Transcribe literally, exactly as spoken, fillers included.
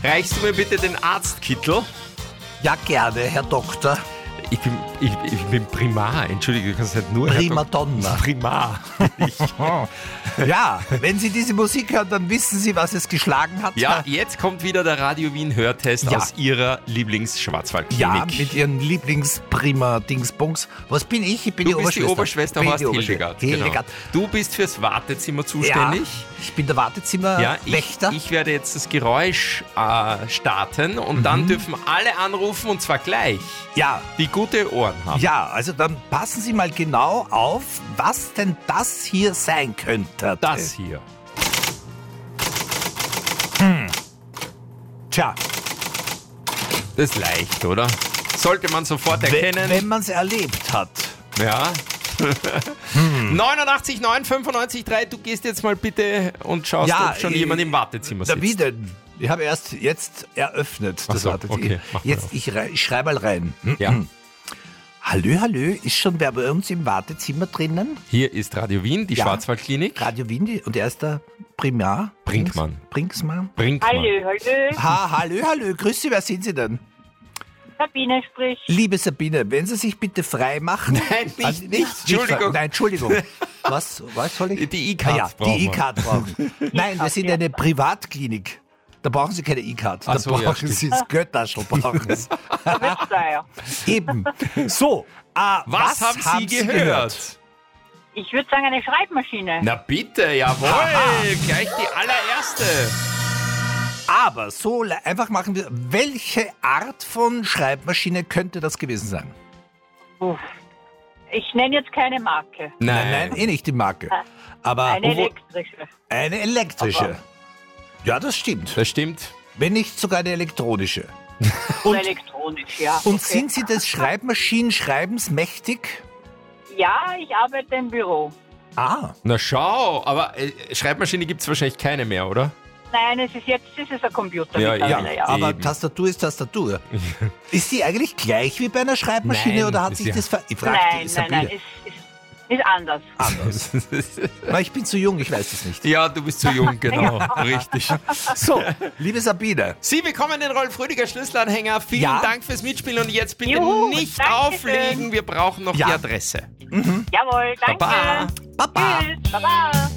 Reichst du mir bitte den Arztkittel? Ja, gerne, Herr Doktor. Ich bin, ich, ich bin Primar, entschuldige, du kannst nicht nur... Primadonna. Primar. Ja, wenn Sie diese Musik hören, dann wissen Sie, was es geschlagen hat. Ja, jetzt kommt wieder der Radio Wien Hörtest Ja. aus Ihrer Lieblings-Schwarzwaldklinik. Ja, mit Ihren Lieblingsprima-Dingsbums. Was bin ich? Ich bin Du die bist die Oberschwester. Oberschwester Bin Horst die Oberschwester. Hildegard. Genau. Hildegard. Du bist fürs Wartezimmer Ja, zuständig. ich bin der Wartezimmerwächter. Ja, ich, ich werde jetzt das Geräusch äh, starten und dann dürfen alle anrufen und zwar gleich, ja, die gute Ohren haben. ja, also dann passen Sie mal genau auf, was denn das hier sein könnte. Das hier. Tja, Das ist leicht, oder? Sollte man sofort erkennen. wenn, wenn man es erlebt hat. Ja. Hm. neunundachtzig neun fünfundneunzig drei, du gehst jetzt mal bitte und schaust, Ja, ob schon äh, jemand im Wartezimmer Na, sitzt. wie denn? Ich habe erst jetzt eröffnet das Ach so, Wartezimmer. okay, mach mal Jetzt, auf. ich, rei- ich schreibe mal rein. Ja. Hallö, hallö, ist schon wer bei uns im Wartezimmer drinnen? Hier ist Radio Wien, die Ja. Schwarzwaldklinik. Radio Wien und er ist der Primar. Brinkmann. Brinksmann. Brinkmann. Hallo, hallo. Ha, hallö, hallö, grüß Sie, wer sind Sie denn? Sabine spricht. Liebe Sabine, wenn Sie sich bitte frei machen. Nein, nicht, Also nicht. Entschuldigung. frei- Nein, Entschuldigung. Was, was soll ich? Die E-Card Ah, ja, brauchen die wir. E-Card brauchen. Nein, wir sind eine Privatklinik. Da brauchen Sie keine E-Card. Da Ach so, ja, brauchen stimmt. Sie das Göttaschel. Brauchen Sie. Witzleier. Eben. So, ah, Was, haben Sie gehört? Ich würde sagen, eine Schreibmaschine. Na bitte, jawohl. Gleich die allererste. Aber so le- einfach machen wir, welche Art von Schreibmaschine könnte das gewesen sein? Uff. Ich nenne jetzt keine Marke. Nein, nein, eh nicht die Marke. Aber Eine obwohl- elektrische. eine elektrische. Ja, das stimmt. Das stimmt. Wenn nicht sogar eine elektronische. Oder elektronisch, ja. Und okay. sind Sie des Schreibmaschinenschreibens mächtig? Ja, ich arbeite im Büro. Ah, Na schau, aber äh, Schreibmaschine gibt es wahrscheinlich keine mehr, oder? Nein, es ist jetzt ist es ein Computer. Ja, mittlerweile, ja. aber Eben. Tastatur ist Tastatur. Ist sie eigentlich gleich wie bei einer Schreibmaschine Nein, oder hat ist sich ja- das ver... Ich frage Nein, die nein, nein, Sabine. ist, ist, ist anders. Anders. Na, ich bin zu jung, ich weiß das nicht. Ja, du bist zu jung, genau. Richtig. So, liebe Sabine. Sie bekommen den Rolf Rüdiger Schlüsselanhänger. Vielen Ja. Dank fürs Mitspielen und jetzt bitte Juhu, nicht danke auflegen. schön. Wir brauchen noch Ja. die Adresse. Jawohl, danke. Baba. Baba. Tschüss, baba.